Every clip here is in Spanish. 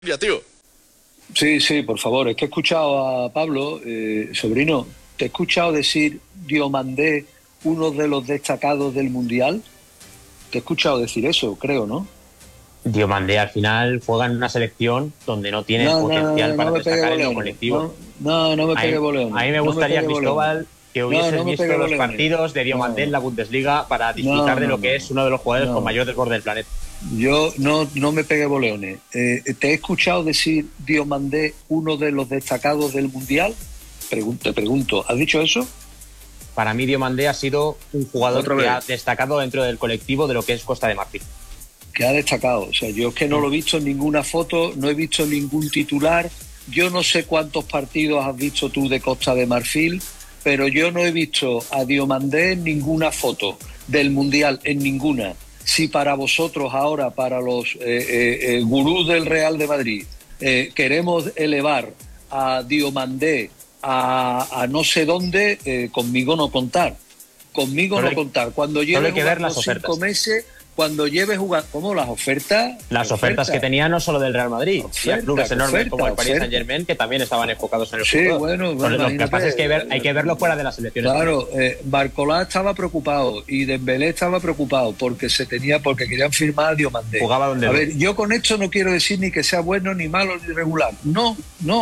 Ya, tío. Sí, sí, por favor. Es que he escuchado a Pablo, sobrino, te he escuchado decir Diomandé, uno de los destacados del Mundial. Te he escuchado decir eso, creo, ¿no? Diomandé al final juega en una selección donde no tiene el No, no, potencial no, no para me pegue destacar en lo boleones. colectivo. No me pegue A boleones. mí me No me gustaría, pegue boleones. Cristóbal, que hubieses No me visto pegue los boleones. partidos de Diomandé en la Bundesliga para disfrutar de lo que es uno de los jugadores con mayor desborde del planeta. Yo no me pegue boleones. Te he escuchado decir Diomandé, uno de los destacados del Mundial. Te pregunto, ¿has dicho eso? Para mí Diomandé ha sido un jugador que ha destacado dentro del colectivo de lo que es Costa de Marfil. Que ha destacado. O sea, yo es que no lo he visto en ninguna foto, no he visto ningún titular. Yo no sé cuántos partidos has visto tú de Costa de Marfil, pero yo no he visto a Diomandé en ninguna foto del Mundial, en ninguna. Si para vosotros ahora, para los gurús del Real de Madrid, queremos elevar a Diomandé a no sé dónde, conmigo no contar. Conmigo no contar. Cuando lleve jugando 5 meses, cuando lleve jugando... ¿Cómo? ¿Las ofertas? Las ofertas que tenía no solo del Real Madrid, y a clubes enormes como el Paris Saint-Germain, que también estaban enfocados en el fútbol. Bueno, lo que pasa es que hay que verlo fuera de las selecciones. Claro, Barcolá estaba preocupado y Dembélé estaba preocupado porque querían firmar a Diomandé. Jugaba donde a ver, yo con esto no quiero decir ni que sea bueno, ni malo, ni regular. No.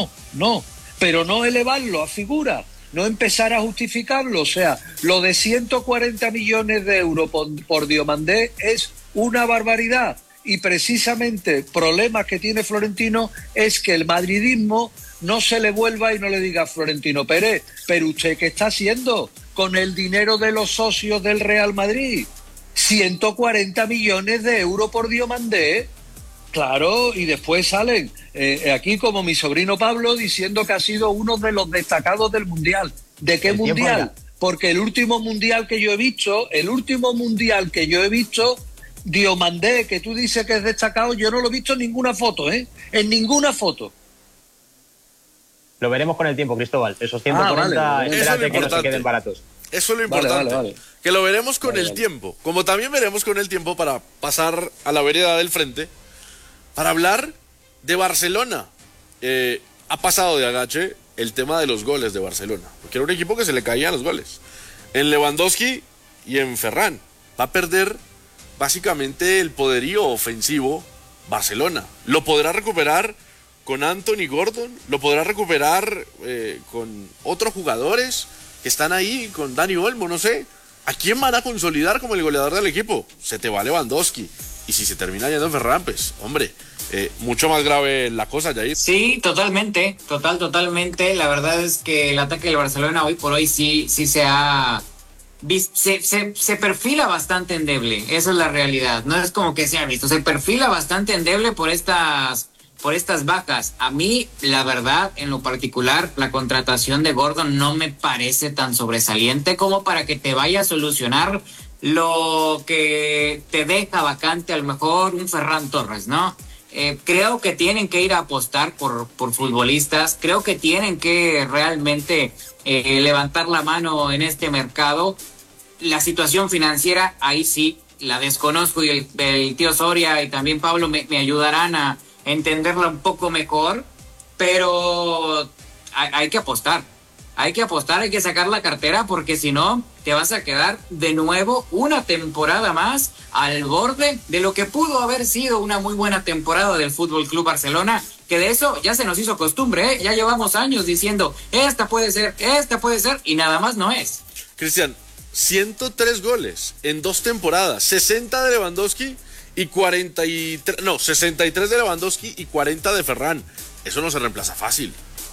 Pero no elevarlo a figura, no empezar a justificarlo. O sea, lo de 140 millones de euros por Diomandé es una barbaridad. Y precisamente problemas que tiene Florentino es que el madridismo no se le vuelva y no le diga a Florentino Pérez, pero usted ¿qué está haciendo con el dinero de los socios del Real Madrid? 140 millones de euros por Diomandé. Claro, y después salen aquí como mi sobrino Pablo diciendo que ha sido uno de los destacados del Mundial. ¿De qué Mundial? Porque el último Mundial que yo he visto, Diomandé, que tú dices que es destacado, yo no lo he visto en ninguna foto, En ninguna foto. Lo veremos con el tiempo, Cristóbal. Esos 140, espérate que no se queden baratos. Eso es lo importante. Vale. Que lo veremos con el tiempo. Como también veremos con el tiempo para pasar a la vereda del frente, para hablar de Barcelona. Ha pasado de agache el tema de los goles de Barcelona, porque era un equipo que se le caían los goles. En Lewandowski y en Ferran. Va a perder básicamente el poderío ofensivo Barcelona. Lo podrá recuperar con Anthony Gordon, lo podrá recuperar con otros jugadores que están ahí, con Dani Olmo, no sé. ¿A quién van a consolidar como el goleador del equipo? Se te va Lewandowski. Y si se termina yendo Ferran, pues, hombre, mucho más grave la cosa, Jair. Sí, totalmente. La verdad es que el ataque del Barcelona hoy por hoy sí se perfila bastante endeble. Esa es la realidad. No es como que se ha visto. Se perfila bastante endeble por estas bajas. A mí, la verdad, en lo particular, la contratación de Gordon no me parece tan sobresaliente como para que te vaya a solucionar lo que te deja vacante a lo mejor un Ferran Torres, ¿no? Creo que tienen que ir a apostar por futbolistas, creo que tienen que realmente levantar la mano en este mercado. La situación financiera, ahí sí, la desconozco y el tío Soria y también Pablo me ayudarán a entenderla un poco mejor, pero hay que apostar. Hay que sacar la cartera porque si no te vas a quedar de nuevo una temporada más al borde de lo que pudo haber sido una muy buena temporada del Fútbol Club Barcelona, que de eso ya se nos hizo costumbre, ya llevamos años diciendo esta puede ser y nada más no es. Cristian, 103 goles en 2 temporadas, 60 de Lewandowski y 63 de Lewandowski y 40 de Ferran. Eso no se reemplaza fácil.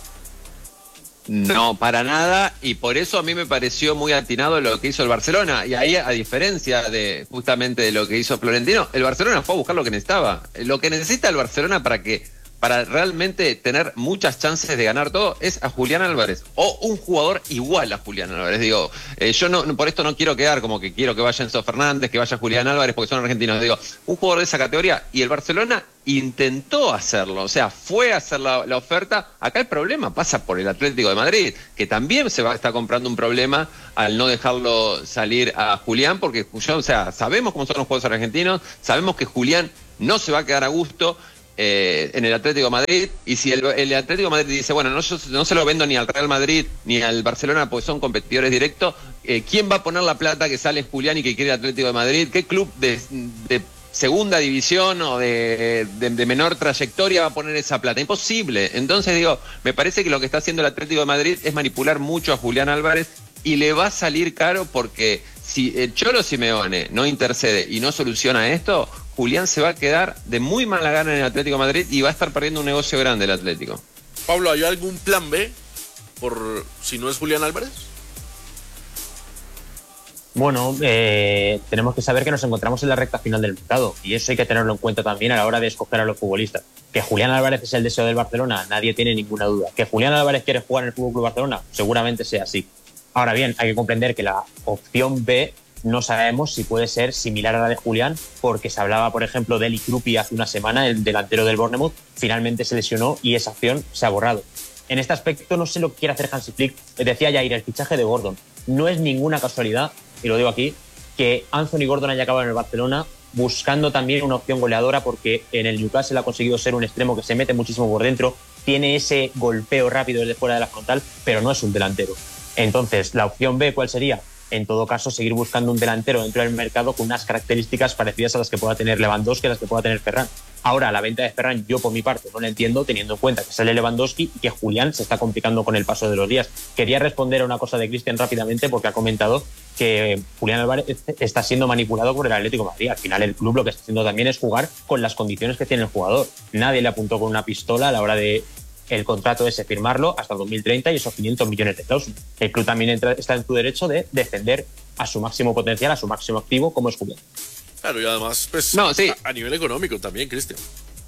No, para nada, y por eso a mí me pareció muy atinado lo que hizo el Barcelona, y ahí, a diferencia de justamente de lo que hizo Florentino, el Barcelona fue a buscar lo que necesitaba. Lo que necesita el Barcelona para realmente tener muchas chances de ganar todo es a Julián Álvarez, o un jugador igual a Julián Álvarez. Digo, yo no por esto no quiero quedar como que quiero que vaya Enzo Fernández, que vaya Julián Álvarez porque son argentinos. Digo, un jugador de esa categoría, y el Barcelona intentó hacerlo, o sea, fue a hacer la oferta. Acá el problema pasa por el Atlético de Madrid, que también está comprando un problema al no dejarlo salir a Julián, porque o sea, sabemos cómo son los jugadores argentinos, sabemos que Julián no se va a quedar a gusto. en el Atlético de Madrid, y si el Atlético de Madrid dice, bueno, no se lo vendo ni al Real Madrid ni al Barcelona porque son competidores directos, ¿quién va a poner la plata que sale Julián y que quiere el Atlético de Madrid? ¿Qué club de segunda división o de menor trayectoria va a poner esa plata? Imposible. Entonces digo, me parece que lo que está haciendo el Atlético de Madrid es manipular mucho a Julián Álvarez, y le va a salir caro, porque si el Cholo Simeone no intercede y no soluciona esto, Julián se va a quedar de muy mala gana en el Atlético de Madrid y va a estar perdiendo un negocio grande el Atlético. Pablo, ¿hay algún plan B por si no es Julián Álvarez? Bueno, tenemos que saber que nos encontramos en la recta final del mercado, y eso hay que tenerlo en cuenta también a la hora de escoger a los futbolistas. Que Julián Álvarez es el deseo del Barcelona, nadie tiene ninguna duda. Que Julián Álvarez quiere jugar en el FC Barcelona, seguramente sea así. Ahora bien, hay que comprender que la opción B no sabemos si puede ser similar a la de Julián, porque se hablaba, por ejemplo, de Eli Krupi hace una semana, el delantero del Bournemouth, finalmente se lesionó y esa opción se ha borrado. En este aspecto no sé lo que quiere hacer Hansi Flick. Decía Jair, el fichaje de Gordon. No es ninguna casualidad, y lo digo aquí, que Anthony Gordon haya acabado en el Barcelona buscando también una opción goleadora, porque en el Newcastle ha conseguido ser un extremo que se mete muchísimo por dentro, tiene ese golpeo rápido desde fuera de la frontal, pero no es un delantero. Entonces, la opción B, ¿cuál sería? En todo caso, seguir buscando un delantero dentro del mercado con unas características parecidas a las que pueda tener Lewandowski, a las que pueda tener Ferran. Ahora, la venta de Ferran, yo por mi parte no la entiendo, teniendo en cuenta que sale Lewandowski y que Julián se está complicando con el paso de los días. Quería responder a una cosa de Cristian rápidamente, porque ha comentado que Julián Álvarez está siendo manipulado por el Atlético de Madrid. Al final, el club lo que está haciendo también es jugar con las condiciones que tiene el jugador. Nadie le apuntó con una pistola a la hora de el contrato ese, firmarlo hasta 2030 y esos 500 millones de cláusula. El club también está en su derecho de defender a su máximo potencial, a su máximo activo, como es Julián. Claro, y además, pues, sí, a nivel económico también, Cristian.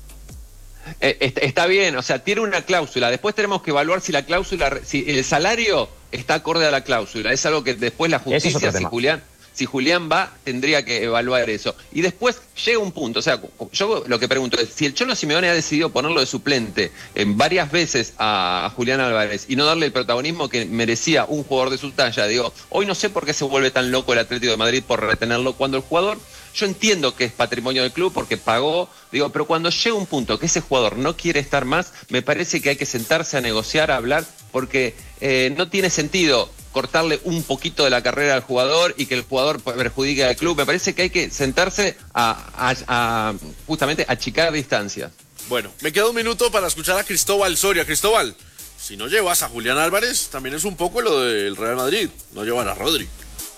Está bien, o sea, tiene una cláusula. Después tenemos que evaluar si la cláusula, si el salario está acorde a la cláusula. Es algo que después la justicia, si Julián va, tendría que evaluar eso. Y después llega un punto, o sea, yo lo que pregunto es, si el Cholo Simeone ha decidido ponerlo de suplente varias veces a Julián Álvarez y no darle el protagonismo que merecía un jugador de su talla, digo, hoy no sé por qué se vuelve tan loco el Atlético de Madrid por retenerlo, cuando el jugador, yo entiendo que es patrimonio del club porque pagó, digo, pero cuando llega un punto que ese jugador no quiere estar más, me parece que hay que sentarse a negociar, a hablar, porque no tiene sentido cortarle un poquito de la carrera al jugador y que el jugador perjudique al club. Me parece que hay que sentarse a justamente achicar distancias. Bueno, me queda un minuto para escuchar a Cristóbal Soria. Cristóbal, si no llevas a Julián Álvarez, también es un poco lo del Real Madrid, no llevar a Rodri.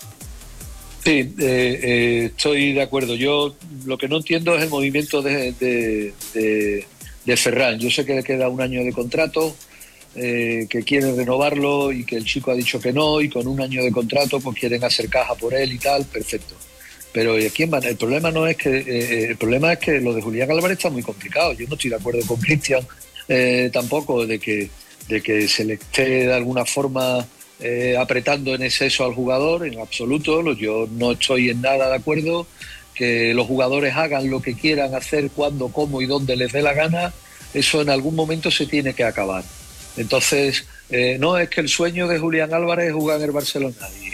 Sí, estoy de acuerdo. Yo lo que no entiendo es el movimiento de Ferran. Yo sé que le queda un año de contrato, que quiere renovarlo y que el chico ha dicho que no, y con un año de contrato pues quieren hacer caja por él y tal, perfecto. Pero ¿quién va? El problema no es que el problema es que lo de Julián Álvarez está muy complicado. Yo no estoy de acuerdo con Cristian tampoco de que se le esté de alguna forma apretando en exceso al jugador, en absoluto. Yo no estoy en nada de acuerdo que los jugadores hagan lo que quieran hacer, cuando, cómo y dónde les dé la gana. Eso en algún momento se tiene que acabar. Entonces, no es que el sueño de Julián Álvarez es jugar en el Barcelona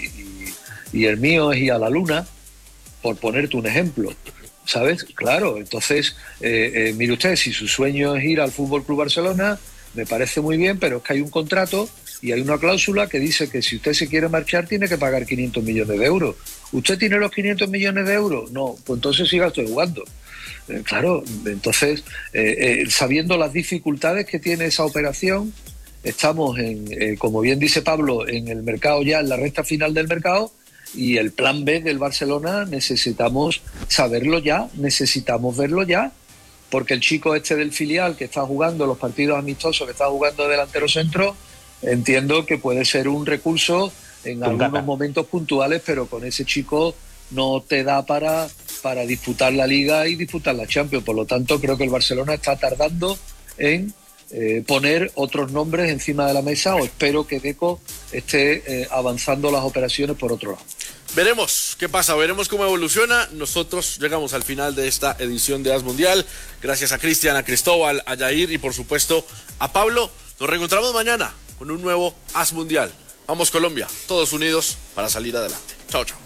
y el mío es ir a la luna, por ponerte un ejemplo, ¿sabes? Claro, entonces, mire usted, si su sueño es ir al FC Barcelona, me parece muy bien, pero es que hay un contrato y hay una cláusula que dice que si usted se quiere marchar tiene que pagar 500 millones de euros. ¿Usted tiene los 500 millones de euros? No, pues entonces siga usted jugando. Claro, entonces, sabiendo las dificultades que tiene esa operación, estamos como bien dice Pablo, en el mercado ya, en la recta final del mercado, y el plan B del Barcelona necesitamos saberlo ya, necesitamos verlo ya, porque el chico este del filial que está jugando los partidos amistosos, que está jugando delantero centro, entiendo que puede ser un recurso en algunos momentos puntuales, pero con ese chico no te da para disputar la Liga y disputar la Champions. Por lo tanto, creo que el Barcelona está tardando en poner otros nombres encima de la mesa, o espero que Deco esté avanzando las operaciones por otro lado. Veremos qué pasa, veremos cómo evoluciona. Nosotros llegamos al final de esta edición de As Mundial. Gracias a Cristian, a Cristóbal, a Jair y por supuesto a Pablo. Nos reencontramos mañana con un nuevo As Mundial. Vamos Colombia, todos unidos para salir adelante. Chao, chao.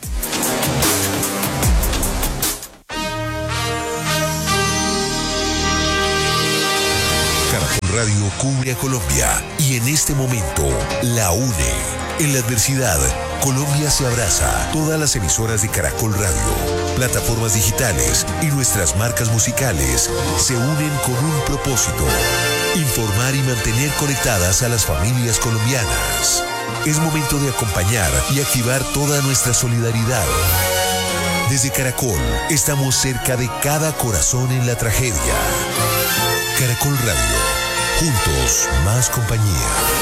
Radio cubre a Colombia y en este momento la une. En la adversidad, Colombia se abraza. Todas las emisoras de Caracol Radio, plataformas digitales y nuestras marcas musicales se unen con un propósito: informar y mantener conectadas a las familias colombianas. Es momento de acompañar y activar toda nuestra solidaridad. Desde Caracol, estamos cerca de cada corazón en la tragedia. Caracol Radio, juntos, más compañía.